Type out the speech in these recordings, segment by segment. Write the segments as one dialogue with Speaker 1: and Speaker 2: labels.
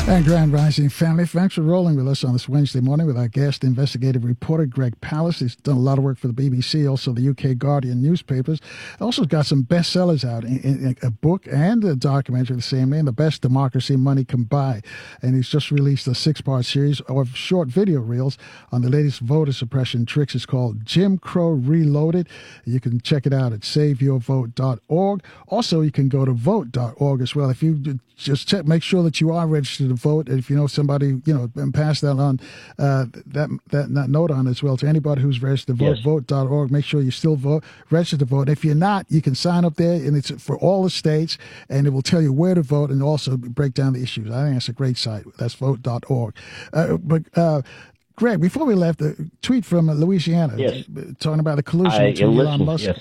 Speaker 1: And Grand Rising family, thanks for rolling with us on this Wednesday morning with our guest investigative reporter, Greg Palast. He's done a lot of work for the BBC, also the UK Guardian newspapers. Also got some bestsellers out, in a book and a documentary the same name, The Best Democracy Money Can Buy. And he's just released a 6-part series of short video reels on the latest voter suppression tricks. It's called Jim Crow Reloaded. You can check it out at saveyourvote.org. Also, you can go to vote.org as well. If you just check, make sure that you are registered to vote. And if you know somebody, and pass that on, that note on as well to anybody who's registered to vote,
Speaker 2: Yes.
Speaker 1: vote.org. Make sure you still vote, register to vote. If you're not, you can sign up there, and it's for all the states, and it will tell you where to vote and also break down the issues. I think that's a great site. That's vote.org. Greg, before we left, a tweet from Louisiana,
Speaker 2: Yes.
Speaker 1: talking about the collusion between Elon Musk.
Speaker 2: Yes.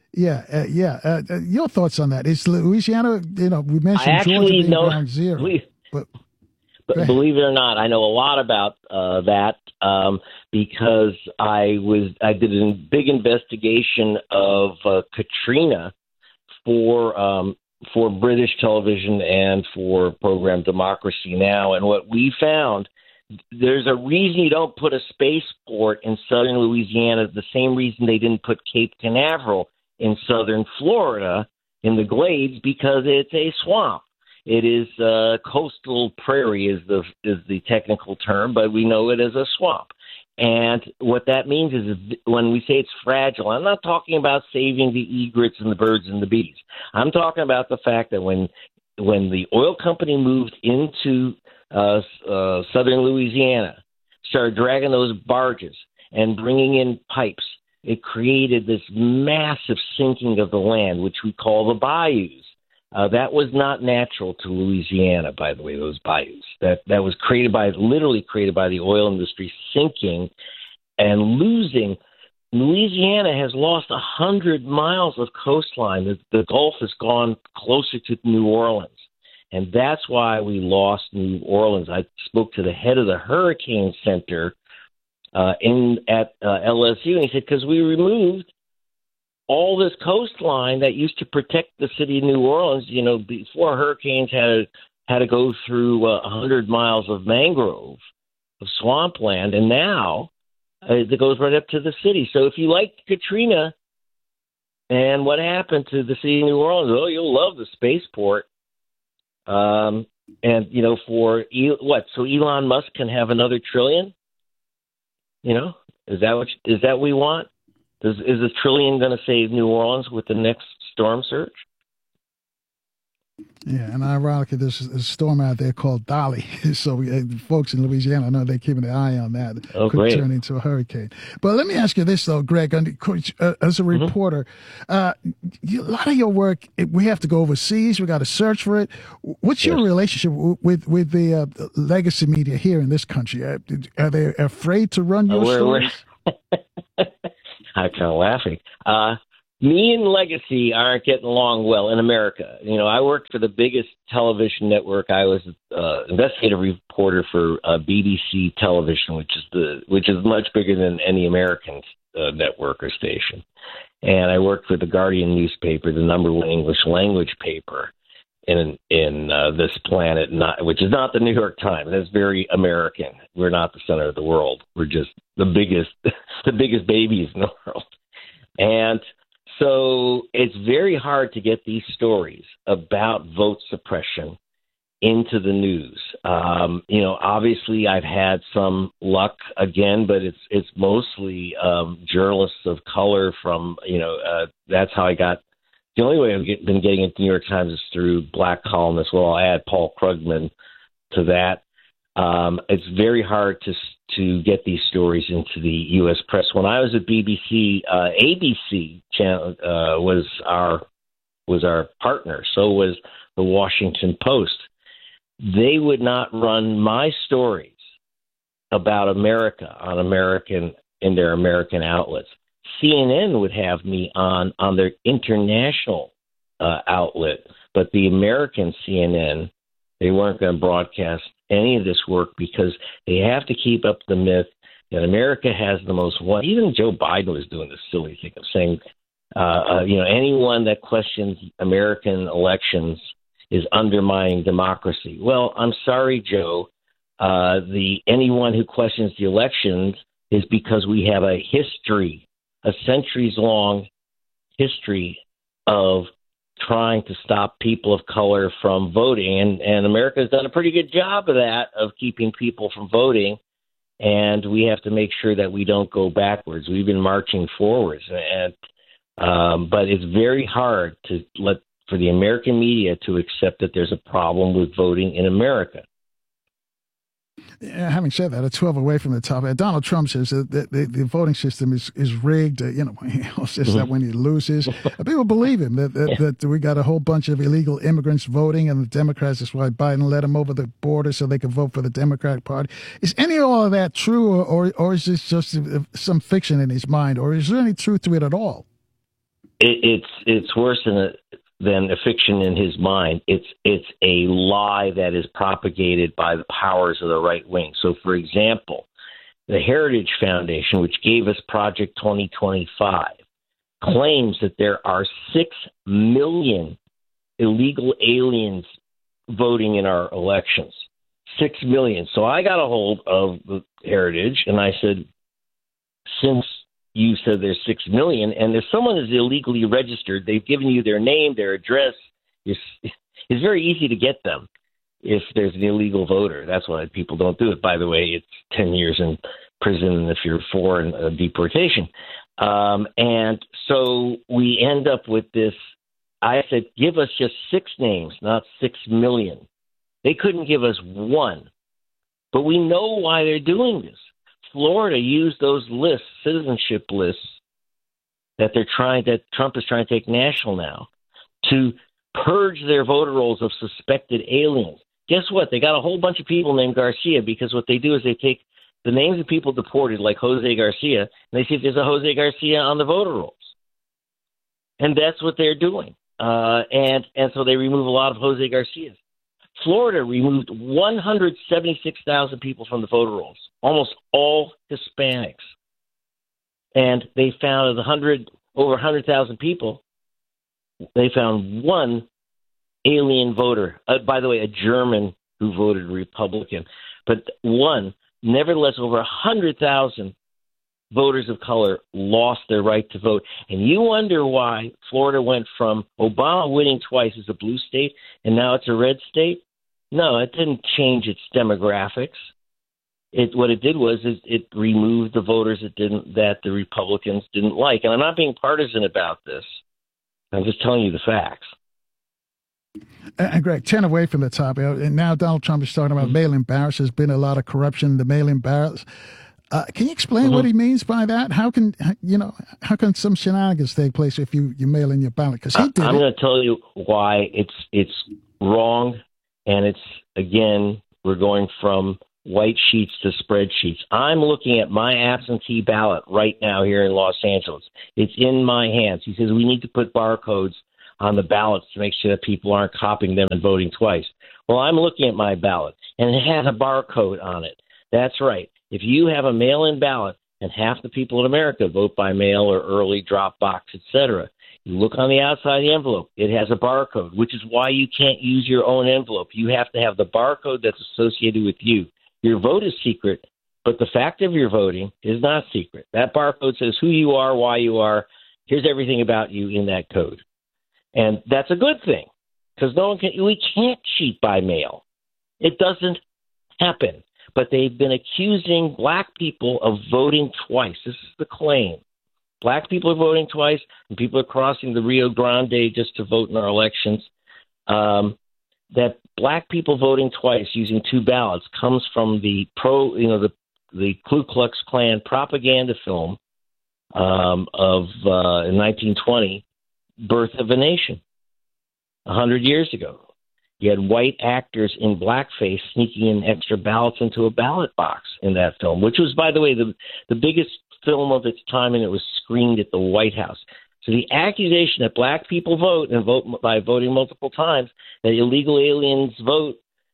Speaker 1: Your thoughts on that? Is Louisiana, we mentioned Georgia being ground zero.
Speaker 2: Believe it or not, I know a lot about that because I did a big investigation of Katrina for British television and for program Democracy Now! And what we found, there's a reason you don't put a spaceport in southern Louisiana, the same reason they didn't put Cape Canaveral in southern Florida in the Glades, because it's a swamp. It is coastal prairie is the technical term, but we know it as a swamp. And what that means is when we say it's fragile, I'm not talking about saving the egrets and the birds and the bees. I'm talking about the fact that when the oil company moved into southern Louisiana, started dragging those barges and bringing in pipes, it created this massive sinking of the land, which we call the bayous. That was not natural to Louisiana, by the way, those bayous. That was literally created by the oil industry sinking and losing. Louisiana has lost 100 miles of coastline. The Gulf has gone closer to New Orleans. And that's why we lost New Orleans. I spoke to the head of the Hurricane Center at LSU, and he said, because we removed all this coastline that used to protect the city of New Orleans. Before hurricanes had to go through 100 miles of mangrove, of swampland, and now it goes right up to the city. So if you like Katrina and what happened to the city of New Orleans, you'll love the spaceport. So Elon Musk can have another trillion? Is that what we want? Is a trillion going to save New Orleans with the next storm surge?
Speaker 1: Yeah, and ironically, there's a storm out there called Dolly. So folks in Louisiana, I know they're keeping an eye on that. Could
Speaker 2: Great.
Speaker 1: turn into a hurricane. But let me ask you this, though, Greg. As a reporter, a lot of your work, we have to go overseas. We got to search for it. What's your relationship with the legacy media here in this country? Are they afraid to run your stories?
Speaker 2: I'm kind of laughing. Me and Legacy aren't getting along well in America. I worked for the biggest television network. I was investigative reporter for BBC Television, which is much bigger than any American network or station. And I worked for the Guardian newspaper, the number one English language paper in this planet, which is not the New York Times. That's very American. We're not the center of the world. We're just the biggest babies in the world. And so it's very hard to get these stories about vote suppression into the news. Obviously I've had some luck again, but it's mostly journalists of color from, that's how I got. The only way I've been getting into the New York Times is through black columnists. Well, I'll add Paul Krugman to that. It's very hard to get these stories into the U.S. press. When I was at BBC, ABC channel was our partner. So was the Washington Post. They would not run my stories about America in their American outlets. CNN would have me on their international outlet, but the American CNN, they weren't going to broadcast any of this work because they have to keep up the myth that America has the most. Even Joe Biden was doing this silly thing of saying, anyone that questions American elections is undermining democracy. Well, I'm sorry, Joe. Anyone who questions the elections is because we have a history, a centuries-long history of trying to stop people of color from voting. And America has done a pretty good job of that, of keeping people from voting. And we have to make sure that we don't go backwards. We've been marching forwards. But it's very hard for the American media to accept that there's a problem with voting in America.
Speaker 1: Having said that, at 12 away from the top, Donald Trump says that the voting system is rigged. He says that when he loses. People believe him, that we got a whole bunch of illegal immigrants voting, and the Democrats, that's why Biden let them over the border so they could vote for the Democratic Party. Is any of all of that true, or is this just some fiction in his mind, or is there any truth to it at all?
Speaker 2: It's worse than a fiction in his mind. It's a lie that is propagated by the powers of the right wing. So, for example, the Heritage Foundation, which gave us Project 2025, claims that there are 6 million illegal aliens voting in our elections. 6 million. So I got a hold of the Heritage, and I said, since you said there's 6 million, and if someone is illegally registered, they've given you their name, their address. It's very easy to get them if there's an illegal voter. That's why people don't do it. By the way, it's 10 years in prison if you're for deportation. And so we end up with this. I said, give us just 6 names, not 6 million. They couldn't give us one. But we know why they're doing this. Florida used those lists, citizenship lists, that Trump is trying to take national now, to purge their voter rolls of suspected aliens. Guess what? They got a whole bunch of people named Garcia, because what they do is they take the names of people deported, like Jose Garcia, and they see if there's a Jose Garcia on the voter rolls. And that's what they're doing. And so they remove a lot of Jose Garcias. Florida removed 176,000 people from the voter rolls, almost all Hispanics. And they found over 100,000 people, they found one alien voter. By the way, a German who voted Republican. But one, nevertheless, over 100,000 voters of color lost their right to vote. And you wonder why Florida went from Obama winning twice as a blue state, and now it's a red state? No, it didn't change its demographics. What it did was it removed the voters that the Republicans didn't like. And I'm not being partisan about this. I'm just telling you the facts.
Speaker 1: And Greg, 10 away from the top, and now Donald Trump is talking about mail-in ballots. There's been a lot of corruption in the mail-in ballots. Can you explain what he means by that? How can some shenanigans take place if you mail in your ballot? Because he did.
Speaker 2: I'm going to tell you why it's wrong. And again, we're going from white sheets to spreadsheets. I'm looking at my absentee ballot right now here in Los Angeles. It's in my hands. He says we need to put barcodes on the ballots to make sure that people aren't copying them and voting twice. Well, I'm looking at my ballot, and it has a barcode on it. That's right. If you have a mail-in ballot, and half the people in America vote by mail or early drop box, etc., you look on the outside of the envelope. It has a barcode, which is why you can't use your own envelope. You have to have the barcode that's associated with you. Your vote is secret, but the fact of your voting is not secret. That barcode says who you are, why you are. Here's everything about you in that code. And that's a good thing, because we can't cheat by mail. It doesn't happen. But they've been accusing black people of voting twice. This is the claim. Black people are voting twice, and people are crossing the Rio Grande just to vote in our elections. That black people voting twice using 2 ballots comes from the Ku Klux Klan propaganda film in 1920, Birth of a Nation, 100 years ago. You had white actors in blackface sneaking in extra ballots into a ballot box in that film, which was, by the way, the biggest film of its time, and it was screened at the White House. So the accusation that black people vote and vote by voting multiple times, that illegal aliens vote,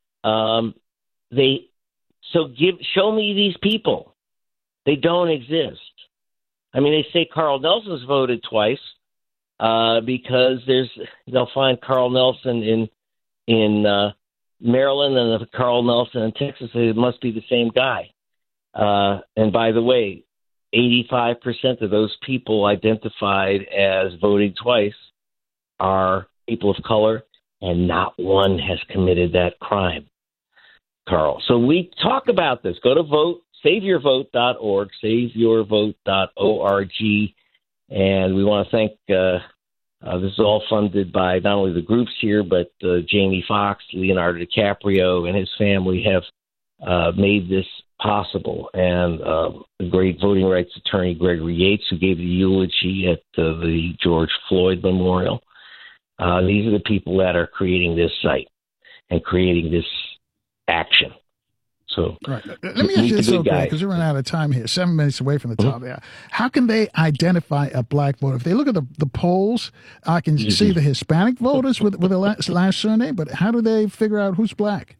Speaker 2: show me these people. They don't exist. I mean, they say Carl Nelson's voted twice because they'll find Carl Nelson in Maryland and the Carl Nelson in Texas, it must be the same guy. And by the way, 85% of those people identified as voting twice are people of color, and not one has committed that crime, Carl. So we talk about this. Go to saveyourvote.org, saveyourvote.org, and we want to thank this is all funded by not only the groups here, but Jamie Foxx, Leonardo DiCaprio, and his family have made this possible. And the great voting rights attorney, Gregory Yates, who gave the eulogy at the George Floyd Memorial. These are the people that are creating this site and creating this action. So,
Speaker 1: right. Let me ask you this, Greg, because we're running out of time here. 7 minutes away from the top there. How can they identify a black voter? If they look at the polls, I can see the Hispanic voters with the last surname, but how do they figure out who's black?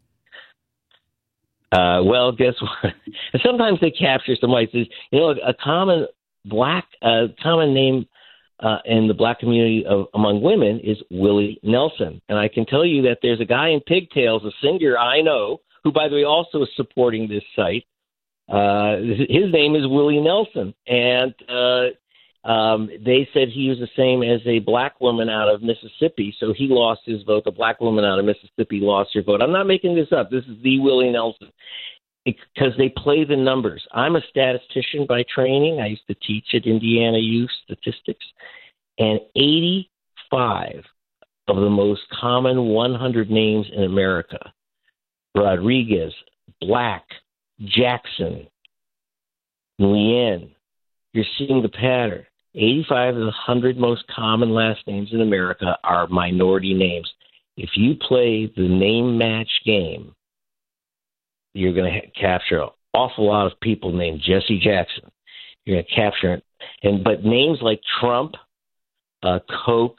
Speaker 2: Well, guess what? Sometimes they capture some whites. A common name in the black community among women is Willie Nelson. And I can tell you that there's a guy in pigtails, a singer I know, who, by the way, also is supporting this site. His name is Willie Nelson. And they said he was the same as a black woman out of Mississippi, so he lost his vote. The black woman out of Mississippi lost her vote. I'm not making this up. This is the Willie Nelson, because they play the numbers. I'm a statistician by training. I used to teach at Indiana U Statistics, and 85 of the most common 100 names in America, Rodriguez, Black, Jackson, Nguyen, you're seeing the pattern. 85 of the 100 most common last names in America are minority names. If you play the name match game, you're going to capture an awful lot of people named Jesse Jackson. You're going to capture it. But names like Trump, Koch,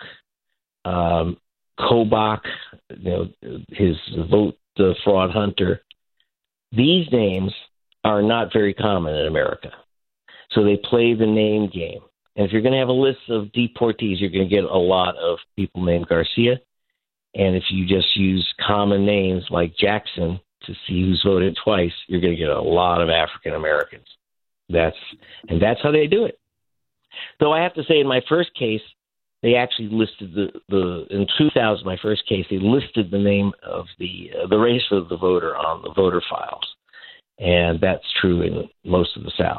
Speaker 2: Kobach, his vote fraud hunter, these names are not very common in America. So they play the name game. And if you're going to have a list of deportees, you're going to get a lot of people named Garcia. And if you just use common names like Jackson to see who's voted twice, you're going to get a lot of African Americans. That's how they do it. Though I have to say, in my first case, they actually listed in 2000, my first case, they listed the name of the race of the voter on the voter files. And that's true in most of the South.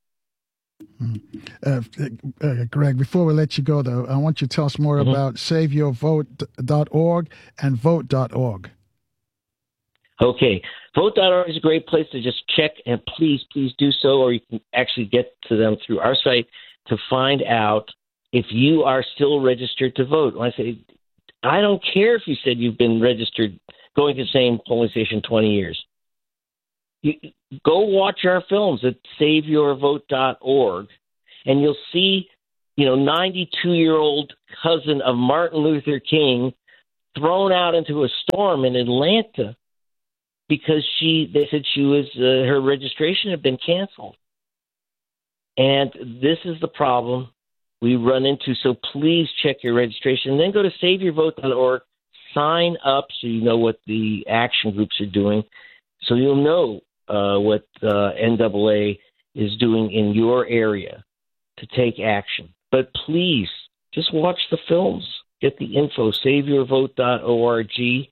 Speaker 1: Greg, before we let you go, though, I want you to tell us more about saveyourvote.org and vote.org.
Speaker 2: Okay. Vote.org is a great place to just check, and please do so, or you can actually get to them through our site to find out if you are still registered to vote. When I say, I don't care if you said you've been registered, going to the same polling station 20 years. You go watch our films at saveyourvote.org, and you'll see, 92-year-old cousin of Martin Luther King thrown out into a storm in Atlanta because they said she was her registration had been canceled. And this is the problem we run into. So please check your registration, and then go to saveyourvote.org, sign up so you know what the action groups are doing, so you'll know what NAA is doing in your area to take action. But please, just watch the films. Get the info, saveyourvote.org,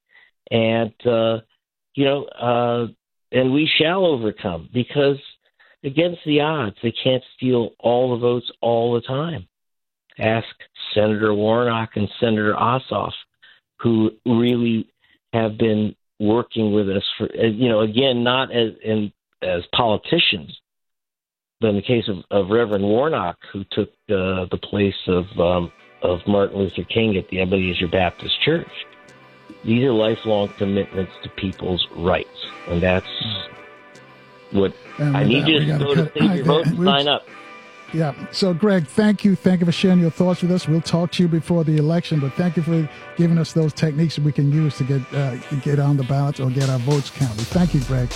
Speaker 2: and we shall overcome, because against the odds, they can't steal all the votes all the time. Ask Senator Warnock and Senator Ossoff, who really have been working with us for, again, not as politicians, but in the case of Reverend Warnock, who took the place of Martin Luther King at the Ebenezer Baptist Church. These are lifelong commitments to people's rights, and that's what I need you to go to Save Your Vote and sign up.
Speaker 1: Yeah. So, Greg, thank you. Thank you for sharing your thoughts with us. We'll talk to you before the election, but thank you for giving us those techniques that we can use to get on the ballot or get our votes counted. Thank you, Greg.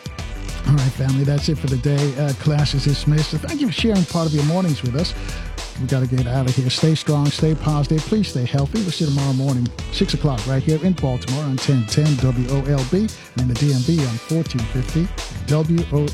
Speaker 1: All right, family, that's it for the day. Class is dismissed. So thank you for sharing part of your mornings with us. We got to get out of here. Stay strong, stay positive. Please stay healthy. We'll see you tomorrow morning, 6 o'clock, right here in Baltimore on 1010 WOLB and the DMV on 1450 WOL.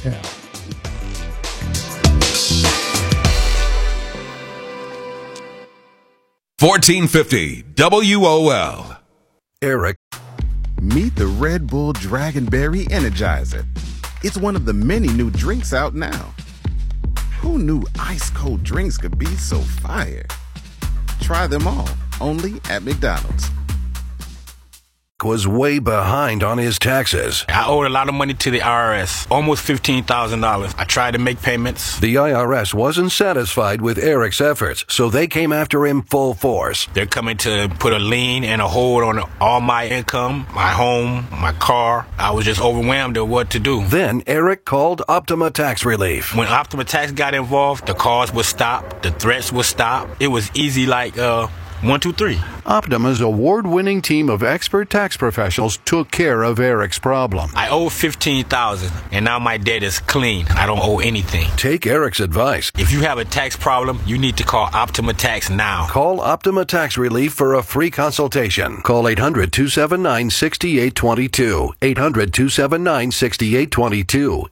Speaker 3: 1450 WOL.
Speaker 4: Eric. Meet the Red Bull Dragonberry Energizer. It's one of the many new drinks out now. Who knew ice-cold drinks could be so fire? Try them all, only at McDonald's.
Speaker 5: Was way behind on his taxes.
Speaker 6: I owed a lot of money to the IRS, almost $15,000. I tried to make payments.
Speaker 5: The IRS wasn't satisfied with Eric's efforts, so they came after him full force.
Speaker 6: They're coming to put a lien and a hold on all my income, my home, my car. I was just overwhelmed at what to do.
Speaker 5: Then Eric called Optima Tax Relief.
Speaker 6: When Optima Tax got involved, the calls would stop, the threats would stop. It was easy like 1, 2, 3.
Speaker 5: Optima's award-winning team of expert tax professionals took care of Eric's problem.
Speaker 6: I owe $15,000, and now my debt is clean. I don't owe anything.
Speaker 5: Take Eric's advice.
Speaker 6: If you have a tax problem, you need to call Optima Tax now.
Speaker 5: Call Optima Tax Relief for a free consultation. Call 800-279-6822. 800-279-6822.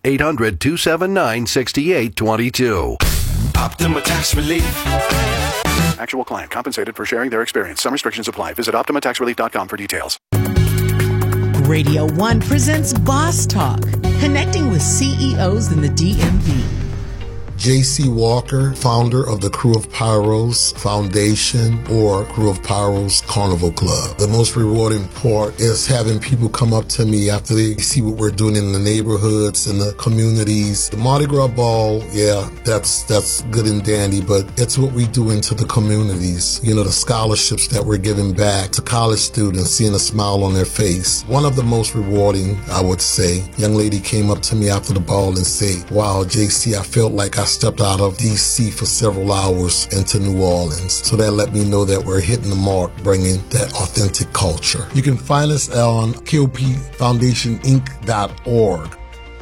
Speaker 5: 800-279-6822.
Speaker 3: Optima Tax Relief.
Speaker 5: Actual client compensated for sharing their experience. Some restrictions apply. Visit OptimaTaxRelief.com for details.
Speaker 7: Radio 1 presents Boss Talk, connecting with CEOs in the DMV.
Speaker 8: J.C. Walker, founder of the Crew of Pyros Foundation or Crew of Pyros Carnival Club. The most rewarding part is having people come up to me after they see what we're doing in the neighborhoods and the communities. The Mardi Gras Ball, yeah, that's good and dandy, but it's what we do into the communities. You know, the scholarships that we're giving back to college students, seeing a smile on their face. One of the most rewarding, I would say, young lady came up to me after the ball and said, wow, JC, I felt like I stepped out of DC for several hours into New Orleans. So that let me know that we're hitting the mark, bringing that authentic culture. You can find us on KOPFoundationInc.org.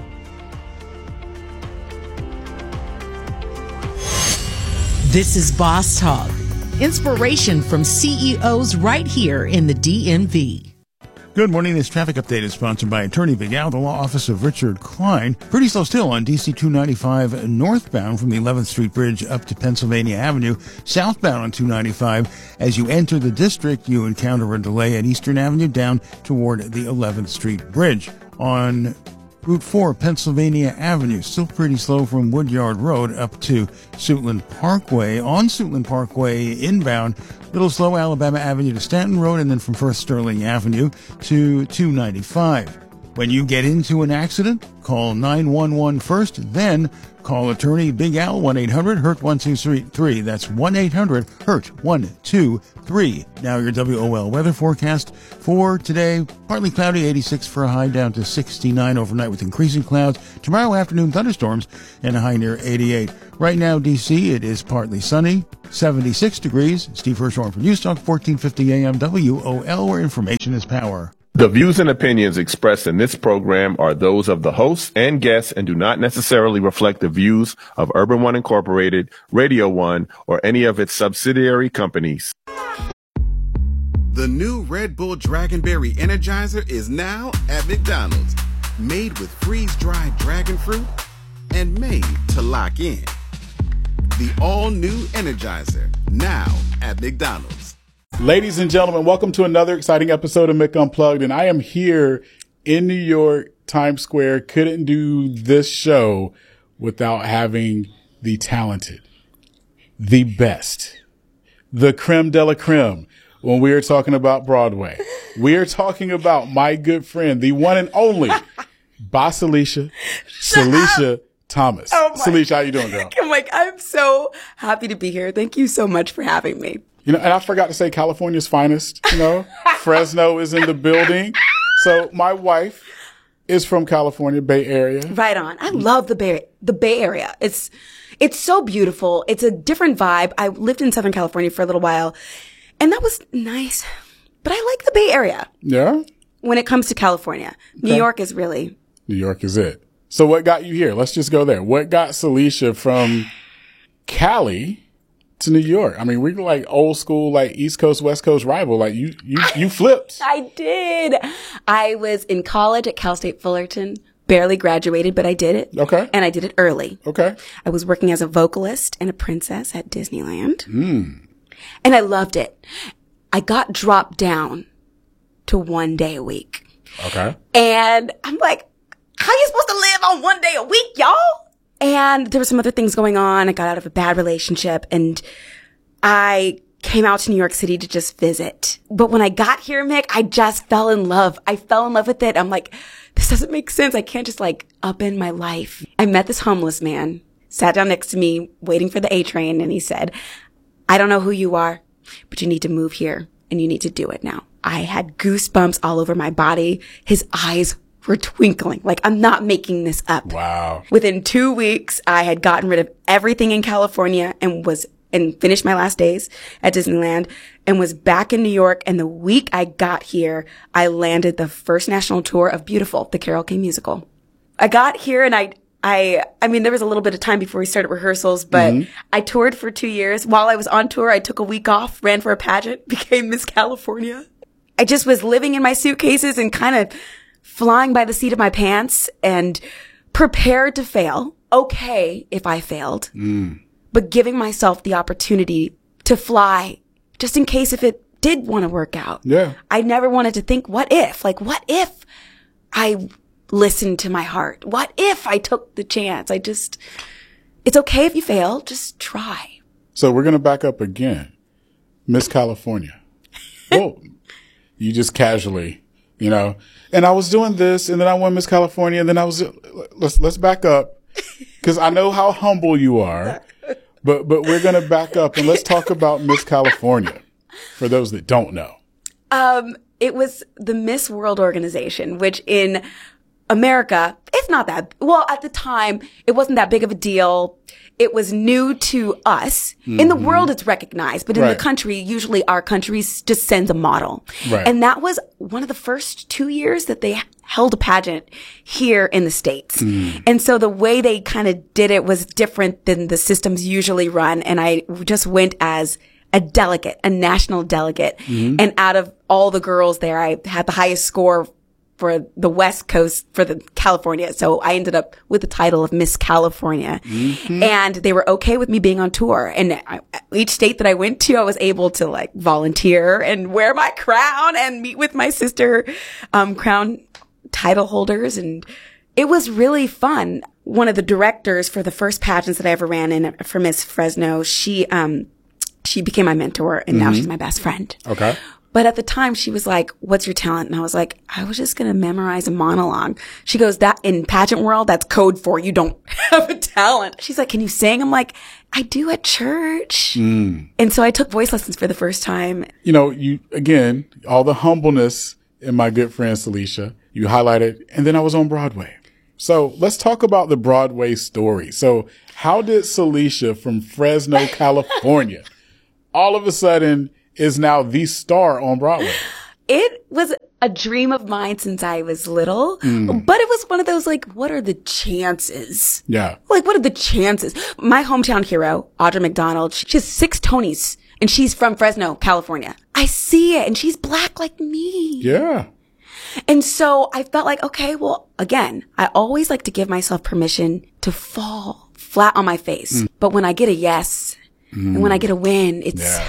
Speaker 7: This is Boss Talk, inspiration from CEOs right here in the DMV.
Speaker 9: Good morning. This traffic update is sponsored by Attorney Big Al, the law office of Richard Klein. Pretty slow still on DC 295 northbound from the 11th Street Bridge up to Pennsylvania Avenue. Southbound on 295. As you enter the district, you encounter a delay at Eastern Avenue down toward the 11th Street Bridge. On Route 4, Pennsylvania Avenue, still pretty slow from Woodyard Road up to Suitland Parkway. On Suitland Parkway, inbound, little slow Alabama Avenue to Stanton Road, and then from First Sterling Avenue to 295. When you get into an accident, call 911 first, then call Attorney Big Al, 1-800-HURT-1233. That's 1-800-HURT-123. Now your WOL weather forecast for today. Partly cloudy, 86 for a high, down to 69 overnight with increasing clouds. Tomorrow afternoon, thunderstorms and a high near 88. Right now, D.C., it is partly sunny, 76 degrees. Steve Hirschhorn from Newstalk, 1450 AM WOL, where information is power.
Speaker 10: The views and opinions expressed in this program are those of the hosts and guests and do not necessarily reflect the views of Urban One Incorporated, Radio One, or any of its subsidiary companies.
Speaker 4: The new Red Bull Dragonberry Energizer is now at McDonald's. Made with freeze-dried dragon fruit and made to lock in. The all-new Energizer, now at McDonald's.
Speaker 11: Ladies and gentlemen, welcome to another exciting episode of Mick Unplugged, and I am here in New York, Times Square. Couldn't do this show without having the talented, the best, the creme de la creme. When we are talking about Broadway, we are talking about my good friend, the one and only Bossalicia Thomas.
Speaker 12: Oh
Speaker 11: Salisha, how you doing, girl?
Speaker 12: I'm so happy to be here. Thank you so much for having me.
Speaker 11: You know, and I forgot to say California's finest, you know, Fresno is in the building. So my wife is from California, Bay Area.
Speaker 12: Right on. I love the Bay Area. It's so beautiful. It's a different vibe. I lived in Southern California for a little while, and that was nice. But I like the Bay Area.
Speaker 11: Yeah?
Speaker 12: When it comes to California.
Speaker 11: Okay.
Speaker 12: New York is really...
Speaker 11: New York is it. So what got you here? Let's just go there. What got Salisha from Cali to New York. I mean, we're like old school, like East Coast, West Coast rival. Like you flipped.
Speaker 12: I did. I was in college at Cal State Fullerton. Barely graduated, but I did it.
Speaker 11: Okay.
Speaker 12: And I did it early.
Speaker 11: Okay.
Speaker 12: I was working as a vocalist and a princess at Disneyland. And I loved it. I got dropped down to 1 day a week.
Speaker 11: Okay.
Speaker 12: And I'm like, how are you supposed to live on 1 day a week, y'all? And there were some other things going on. I got out of a bad relationship and I came out to New York City to just visit. But when I got here, Mick, I just fell in love. I fell in love with it. I'm like, this doesn't make sense. I can't just like upend my life. I met this homeless man, sat down next to me, waiting for the A train. And he said, I don't know who you are, but you need to move here and you need to do it now. I had goosebumps all over my body. His eyes were twinkling. Like, I'm not making this up.
Speaker 11: Wow.
Speaker 12: Within 2 weeks, I had gotten rid of everything in California and finished my last days at Disneyland and was back in New York. And the week I got here, I landed the first national tour of Beautiful, the Carole King musical. I got here and I mean, there was a little bit of time before we started rehearsals, but I toured for 2 years. While I was on tour, I took a week off, ran for a pageant, became Miss California. I just was living in my suitcases and kind of flying by the seat of my pants and prepared to fail. Okay if I failed, but giving myself the opportunity to fly just in case if it did want to work out.
Speaker 11: Yeah.
Speaker 12: I never wanted to think, what if? Like, what if I listened to my heart? What if I took the chance? It's okay if you fail. Just try.
Speaker 11: So we're going to back up again. Miss California. Whoa. You just casually, and I was doing this and then I won Miss California and then I was, let's back up because I know how humble you are, but we're going to back up and let's talk about Miss California for those that don't know.
Speaker 12: It was the Miss World organization, which in America, it's not that, well, at the time, it wasn't that big of a deal. It was new to us. In the world, it's recognized, but in the country, usually our country just sends a model.
Speaker 11: Right.
Speaker 12: And that was one of the first 2 years that they held a pageant here in the States. And so the way they kind of did it was different than the systems usually run. And I just went as a delegate, a national delegate. And out of all the girls there, I had the highest score for the West Coast, for the California. So I ended up with the title of Miss California. And they were okay with me being on tour. And each state that I went to, I was able to like volunteer and wear my crown and meet with my sister, crown title holders. And it was really fun. One of the directors for the first pageants that I ever ran in for Miss Fresno, she became my mentor and now she's my best friend.
Speaker 11: Okay.
Speaker 12: But at the time she was like, what's your talent? And I was like, I was just going to memorize a monologue. She goes, that in pageant world, that's code for you don't have a talent. She's like, can you sing? I'm like, I do at church. And so I took voice lessons for the first time.
Speaker 11: You, again, all the humbleness in my good friend Celicia, you highlighted, and then I was on Broadway. So let's talk about the Broadway story. So how did Celicia from Fresno, California, all of a sudden is now the star on Broadway?
Speaker 12: It was a dream of mine since I was little, but it was one of those like, what are the chances?
Speaker 11: Yeah.
Speaker 12: Like, what are the chances? My hometown hero, Audra McDonald, she has 6 Tonys and she's from Fresno, California. I see it and she's black like me.
Speaker 11: Yeah.
Speaker 12: And so I felt like, okay, well, again, I always like to give myself permission to fall flat on my face. But when I get a yes and when I get a win,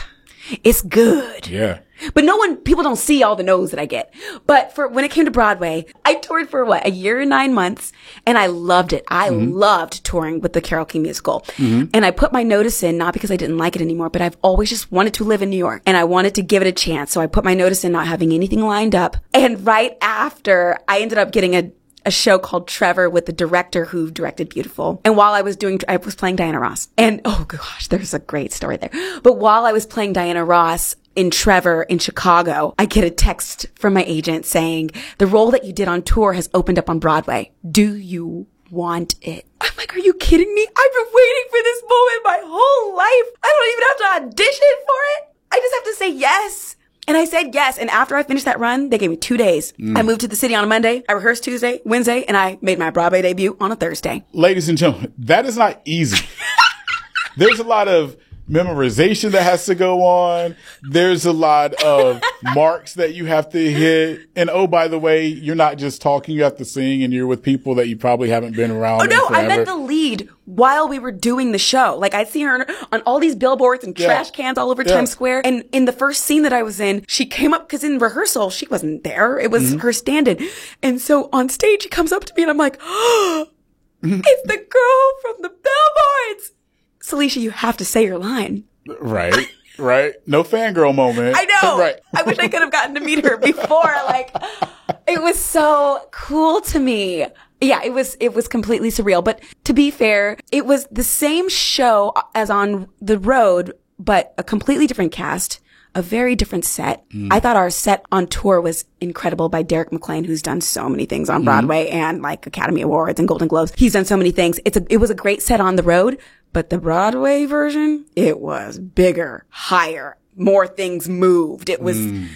Speaker 12: it's good.
Speaker 11: Yeah.
Speaker 12: But people don't see all the no's that I get. But when it came to Broadway, I toured for a year and 9 months and I loved it. I loved touring with the Carole King musical. And I put my notice in, not because I didn't like it anymore, but I've always just wanted to live in New York and I wanted to give it a chance. So I put my notice in, not having anything lined up. And right after, I ended up getting a show called Trevor with the director who directed Beautiful. And while I was playing Diana Ross. And oh gosh, there's a great story there. But while I was playing Diana Ross in Trevor in Chicago, I get a text from my agent saying, the role that you did on tour has opened up on Broadway. Do you want it? I'm like, are you kidding me? I've been waiting for this moment my whole life. I don't even have to audition for it. I just have to say yes. And I said yes. And after I finished that run, they gave me 2 days. I moved to the city on a Monday. I rehearsed Tuesday, Wednesday, and I made my Broadway debut on a Thursday.
Speaker 11: Ladies and gentlemen, that is not easy. There's a lot of memorization that has to go on. There's a lot of marks that you have to hit. And oh, by the way, you're not just talking, you have to sing, and you're with people that you probably haven't been around.
Speaker 12: Oh no,
Speaker 11: forever.
Speaker 12: I meant the lead while we were doing the show. Like I'd see her on all these billboards and trash cans all over Times Square. And in the first scene that I was in, she came up, because in rehearsal, she wasn't there. It was her stand-in. And so on stage, she comes up to me and I'm like, oh, it's the girl from the billboards. Celicia, you have to say your line.
Speaker 11: Right. No fangirl moment.
Speaker 12: I know.
Speaker 11: Right.
Speaker 12: I wish I could have gotten to meet her before. Like, it was so cool to me. Yeah, it was completely surreal. But to be fair, it was the same show as On the Road, but a completely different cast, a very different set. I thought our set on tour was incredible by Derek McLean, who's done so many things on Broadway and like Academy Awards and Golden Globes. He's done so many things. It was a great set on the road, but the Broadway version, it was bigger, higher, more things moved. It was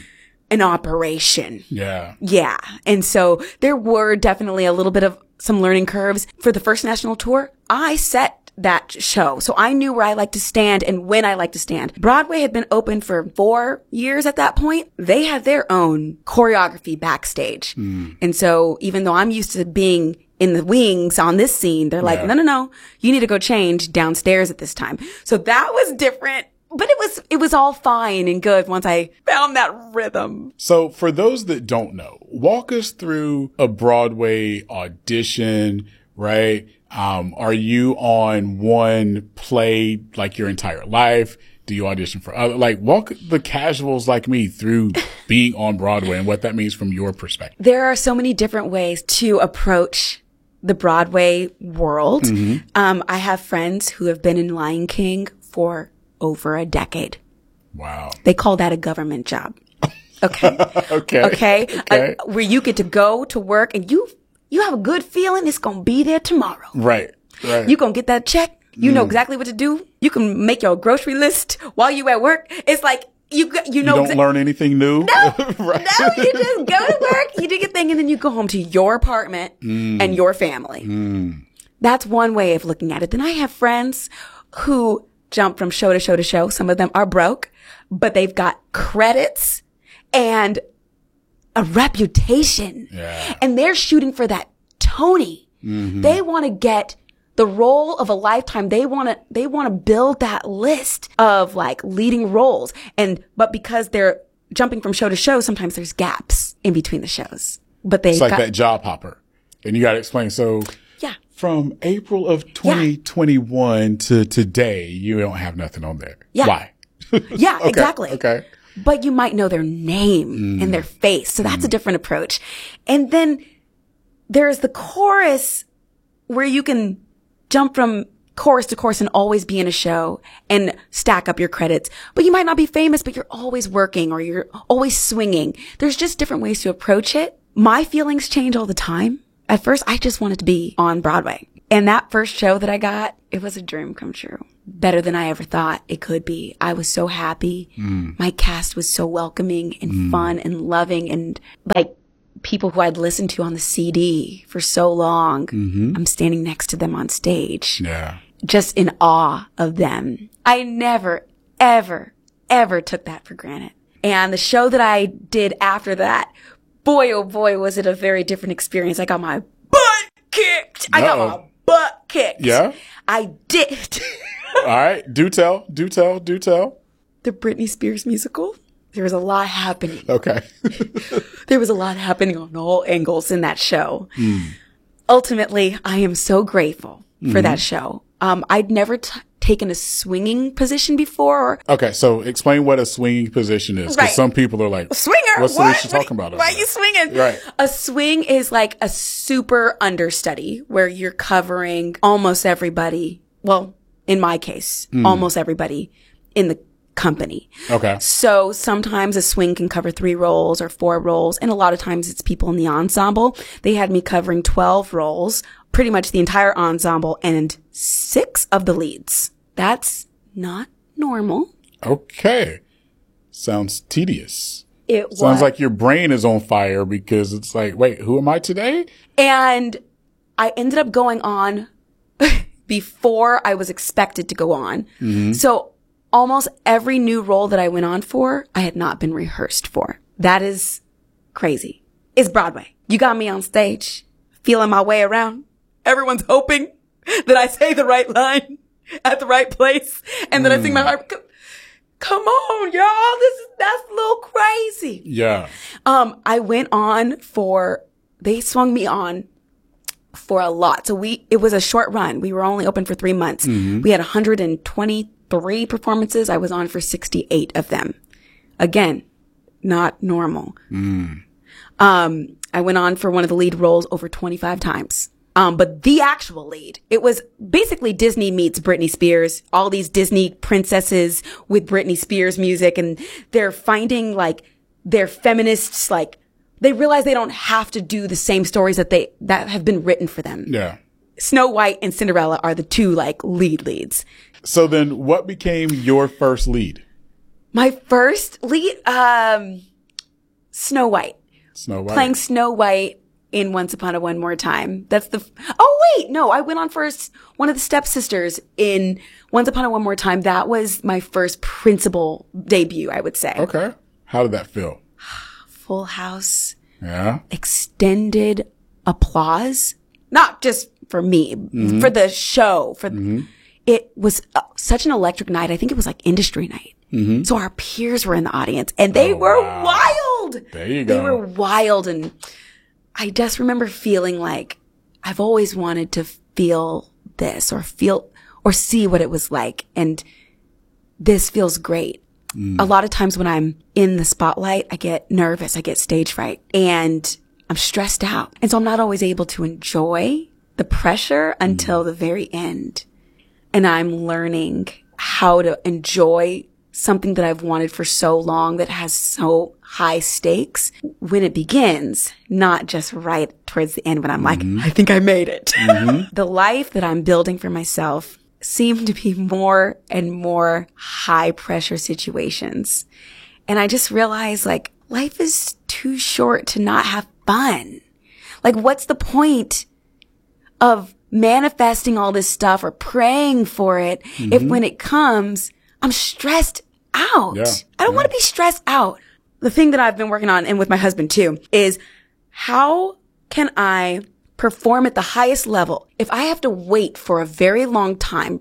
Speaker 12: an operation.
Speaker 11: Yeah.
Speaker 12: Yeah. And so there were definitely a little bit of some learning curves. For the first national tour, I set that show. So I knew where I like to stand and when I like to stand. Broadway had been open for 4 years at that point. They had their own choreography backstage. And so even though I'm used to being in the wings on this scene, they're like, no, you need to go change downstairs at this time. So that was different. But it was all fine and good once I found that rhythm.
Speaker 11: So for those that don't know, walk us through a Broadway audition, right? Are you on one play like your entire life? Do you audition for other? Like, walk the casuals like me through being on Broadway and what that means from your perspective.
Speaker 12: There are so many different ways to approach the Broadway world. I have friends who have been in Lion King for over a decade.
Speaker 11: Wow.
Speaker 12: They call that a government job. Okay. Okay. Where you get to go to work and you have a good feeling it's going to be there tomorrow.
Speaker 11: Right.
Speaker 12: You going to get that check. You know exactly what to do. You can make your grocery list while you at work. It's like, you know.
Speaker 11: You don't learn anything new.
Speaker 12: No, right. No, you just go to work, you do your thing, and then you go home to your apartment and your family. That's one way of looking at it. Then I have friends who jump from show to show to show. Some of them are broke, but they've got credits and a reputation. Yeah. And they're shooting for that Tony. They want to get the role of a lifetime. They want to build that list of like leading roles. But because they're jumping from show to show, sometimes there's gaps in between the shows. But
Speaker 11: it's like that job hopper. And you got to explain. So
Speaker 12: yeah,
Speaker 11: from April of 2021 to today, you don't have nothing on there.
Speaker 12: Yeah.
Speaker 11: Why?
Speaker 12: Yeah,
Speaker 11: okay.
Speaker 12: Exactly.
Speaker 11: Okay.
Speaker 12: But you might know their name and their face. So that's a different approach. And then there's the chorus where you can jump from chorus to chorus and always be in a show and stack up your credits. But you might not be famous, but you're always working or you're always swinging. There's just different ways to approach it. My feelings change all the time. At first, I just wanted to be on Broadway. And that first show that I got, it was a dream come true. Better than I ever thought it could be. I was so happy. My cast was so welcoming and fun and loving and like people who I'd listened to on the CD for so long. I'm standing next to them on stage.
Speaker 11: Yeah.
Speaker 12: Just in awe of them. I never, ever, ever took that for granted. And the show that I did after that, boy, oh boy, was it a very different experience. I got my butt kicked. I got my butt kicked.
Speaker 11: Yeah.
Speaker 12: I did.
Speaker 11: All right. Do tell. The
Speaker 12: Britney Spears musical. There was a lot happening.
Speaker 11: Okay.
Speaker 12: There was a lot happening on all angles in that show. Ultimately, I am so grateful for that show. I'd never taken a swinging position before.
Speaker 11: Okay, so explain what a swinging position is. Because some people are like,
Speaker 12: swinger?
Speaker 11: What's Celicia talking about?
Speaker 12: Why are you swinging?
Speaker 11: Right.
Speaker 12: A swing is like a super understudy where you're covering almost everybody. Well, in my case, almost everybody in the company.
Speaker 11: Okay.
Speaker 12: So sometimes a swing can cover 3 roles or 4 roles. And a lot of times it's people in the ensemble. They had me covering 12 roles, pretty much the entire ensemble and 6 of the leads. That's not normal.
Speaker 11: Okay. Sounds tedious.
Speaker 12: It
Speaker 11: sounds like your brain is on fire because it's like, wait, who am I today?
Speaker 12: And I ended up going on before I was expected to go on. So almost every new role that I went on for, I had not been rehearsed for. That is crazy. It's Broadway. You got me on stage, feeling my way around. Everyone's hoping that I say the right line at the right place. And then I sing my heart. Come on, y'all. That's a little crazy.
Speaker 11: Yeah.
Speaker 12: I went on they swung me on for a lot. So it was a short run. We were only open for 3 months. We had 123 performances. I was on for 68 of them. Again, not normal. I went on for one of the lead roles over 25 times. But the actual lead, it was basically Disney meets Britney Spears, all these Disney princesses with Britney Spears music, and they're finding they're feminists, they realize they don't have to do the same stories that have been written for them.
Speaker 11: Yeah.
Speaker 12: Snow White and Cinderella are the two leads.
Speaker 11: So then what became your first lead?
Speaker 12: My first lead, Snow White.
Speaker 11: Snow White.
Speaker 12: Playing Snow White in Once Upon a One More Time. I went on first one of the stepsisters in Once Upon a One More Time. That was my first principal debut, I would say.
Speaker 11: Okay. How did that feel?
Speaker 12: Full house.
Speaker 11: Yeah.
Speaker 12: Extended applause. Not just for me, for the show. It was such an electric night. I think it was industry night. So our peers were in the audience and they were wild.
Speaker 11: There you go.
Speaker 12: They were wild. And I just remember feeling like I've always wanted to feel this or see what it was like. And this feels great. A lot of times when I'm in the spotlight, I get nervous. I get stage fright and I'm stressed out. And so I'm not always able to enjoy the pressure until the very end. And I'm learning how to enjoy something that I've wanted for so long that has so high stakes when it begins, not just right towards the end when I'm I think I made it. The life that I'm building for myself seemed to be more and more high pressure situations. And I just realized life is too short to not have fun. What's the point of manifesting all this stuff or praying for it if when it comes, I'm stressed out.
Speaker 11: Yeah.
Speaker 12: I don't want to be stressed out. The thing that I've been working on, and with my husband too, is how can I perform at the highest level if I have to wait for a very long time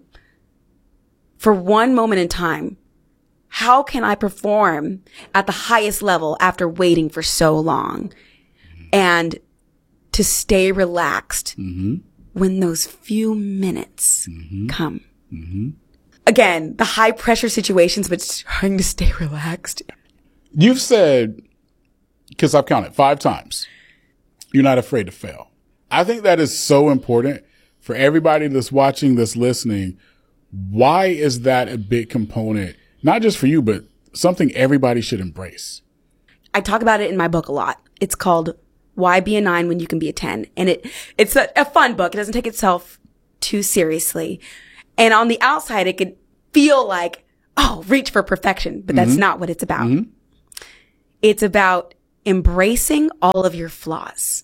Speaker 12: for one moment in time? How can I perform at the highest level after waiting for so long and to stay relaxed when those few minutes come? Again, the high pressure situations, but trying to stay relaxed.
Speaker 11: You've said, because I've counted 5 times, you're not afraid to fail. I think that is so important for everybody that's watching, that's listening. Why is that a big component? Not just for you, but something everybody should embrace.
Speaker 12: I talk about it in my book a lot. It's called Why Be a 9 When You Can Be a 10. And it's a fun book. It doesn't take itself too seriously. And on the outside, it could feel like, reach for perfection. But that's not what it's about. It's about embracing all of your flaws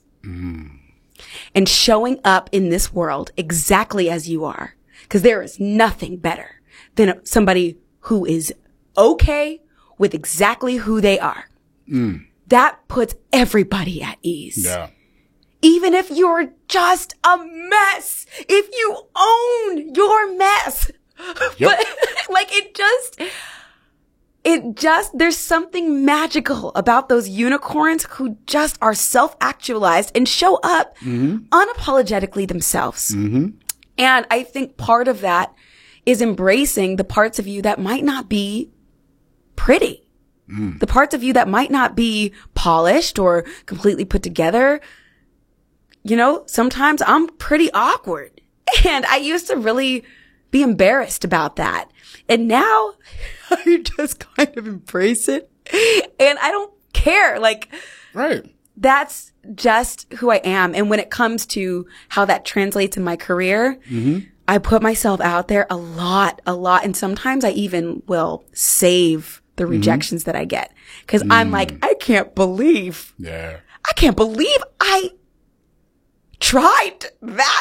Speaker 12: and showing up in this world exactly as you are. Because there is nothing better than somebody who is okay with exactly who they are. That puts everybody at ease. Yeah. Even if you're just a mess, if you own your mess. But there's something magical about those unicorns who just are self-actualized and show up unapologetically themselves. And I think part of that is embracing the parts of you that might not be pretty. The parts of you that might not be polished or completely put together. Sometimes I'm pretty awkward. And I used to really be embarrassed about that. And now I just kind of embrace it. And I don't care.
Speaker 11: Right.
Speaker 12: That's just who I am. And when it comes to how that translates in my career, I put myself out there a lot. And sometimes I even will save the rejections that I get. Cause I'm I can't believe I tried that.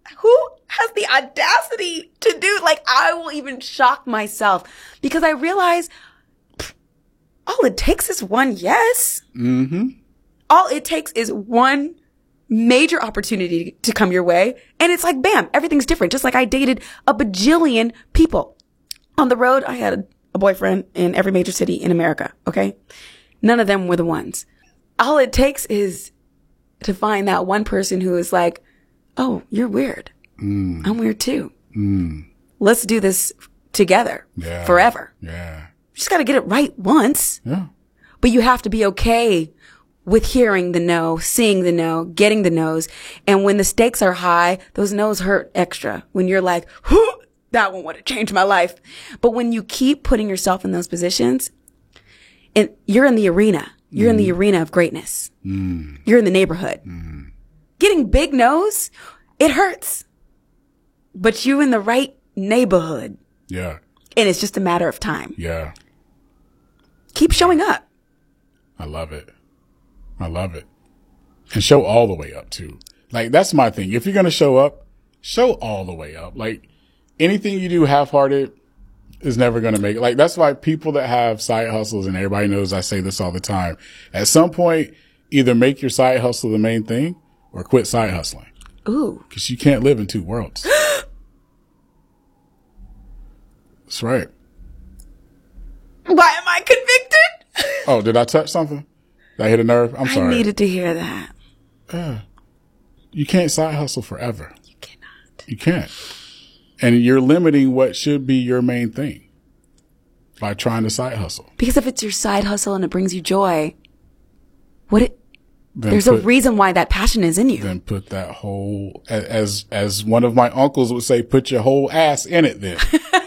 Speaker 12: who has the audacity to do, like, I will even shock myself because I realize all it takes is one yes.
Speaker 11: Mm-hmm.
Speaker 12: All it takes is one major opportunity to come your way. And it's like, bam, everything's different. Just like I dated a bajillion people. On the road, I had a boyfriend in every major city in America, okay? None of them were the ones. All it takes is to find that one person who is like, oh, you're weird. I'm weird too. Let's do this together forever.
Speaker 11: Yeah.
Speaker 12: You just got to get it right once.
Speaker 11: Yeah.
Speaker 12: But you have to be okay with hearing the no, seeing the no, getting the no's. And when the stakes are high, those no's hurt extra. When you're like, whoo, that one would have changed my life. But when you keep putting yourself in those positions, and you're in the arena. You're in the arena of greatness. You're in the neighborhood. Getting big no's, it hurts. But you in the right neighborhood.
Speaker 11: Yeah.
Speaker 12: And it's just a matter of time.
Speaker 11: Yeah.
Speaker 12: Keep showing up.
Speaker 11: I love it. I love it. And show all the way up too. Like, that's my thing. If you're going to show up, show all the way up. Like, anything you do half-hearted is never going to make it. Like, that's why people that have side hustles, and everybody knows I say this all the time, at some point, either make your side hustle the main thing or quit side hustling.
Speaker 12: Ooh.
Speaker 11: Because you can't live in two worlds. That's right.
Speaker 12: Why am I convicted?
Speaker 11: Oh, did I touch something? Did I hit a nerve? I'm sorry.
Speaker 12: I needed to hear that.
Speaker 11: You can't side hustle forever.
Speaker 12: You cannot.
Speaker 11: You can't. And you're limiting what should be your main thing by trying to side hustle.
Speaker 12: Because if it's your side hustle and it brings you joy, there's a reason why that passion is in you.
Speaker 11: Then put that whole, as one of my uncles would say, put your whole ass in it then.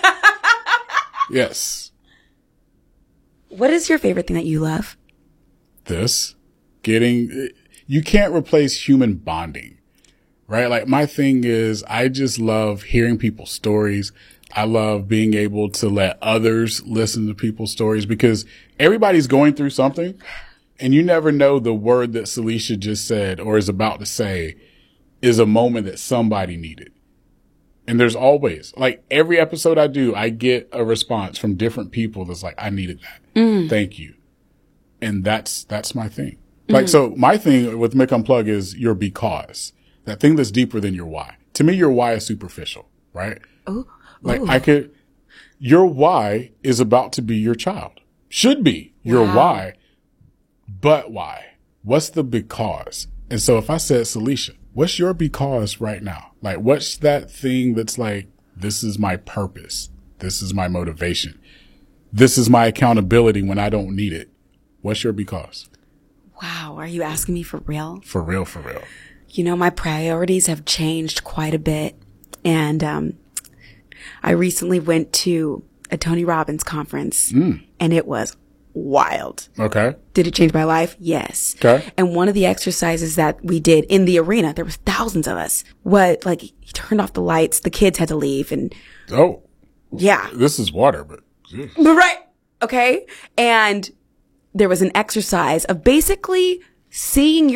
Speaker 11: Yes.
Speaker 12: What is your favorite thing that you love?
Speaker 11: You can't replace human bonding, right? Like, my thing is, I just love hearing people's stories. I love being able to let others listen to people's stories because everybody's going through something and you never know the word that Celicia just said or is about to say is a moment that somebody needed. And there's always, like, every episode I do, I get a response from different people that's like, I needed that. Thank you. And that's my thing. Like, so my thing with Mick Unplug is your because. That thing that's deeper than your why. To me, your why is superficial, right?
Speaker 12: Oh.
Speaker 11: Like, your why is about to be your child. Should be your why. But why? What's the because? And so if I said, Celicia, what's your because right now? Like, what's that thing that's like, this is my purpose. This is my motivation. This is my accountability when I don't need it. What's your because?
Speaker 12: Wow. Are you asking me for real?
Speaker 11: For real, for real.
Speaker 12: You know, my priorities have changed quite a bit. And I recently went to a Tony Robbins conference and it was wild.
Speaker 11: Okay.
Speaker 12: Did it change my life? Yes.
Speaker 11: Okay.
Speaker 12: And one of the exercises that we did in the arena, there was thousands of us, he turned off the lights, the kids had to leave and.
Speaker 11: Oh.
Speaker 12: Yeah.
Speaker 11: This is water, but.
Speaker 12: Right. Okay. And there was an exercise of basically seeing